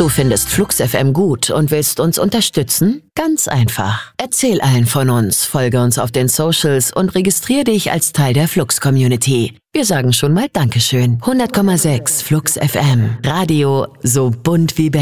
Du findest Flux FM gut und willst uns unterstützen? Ganz einfach. Erzähl allen von uns, folge uns auf den Socials und registriere dich als Teil der Flux-Community. Wir sagen schon mal Dankeschön. 100,6 Flux FM. Radio so bunt wie